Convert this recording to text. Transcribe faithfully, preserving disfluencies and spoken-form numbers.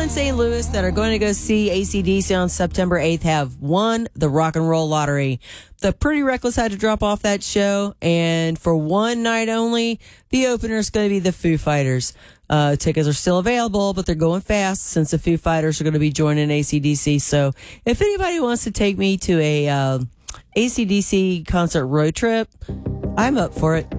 in Saint Louis that are going to go see A C D C on September eighth have won the Rock and Roll Lottery. The Pretty Reckless had to drop off that show, and for one night only, the opener is going to be the Foo Fighters. Uh, tickets are still available, but they're going fast since the Foo Fighters are going to be joining A C D C. So if anybody wants to take me to a uh, A C D C concert road trip, I'm up for it.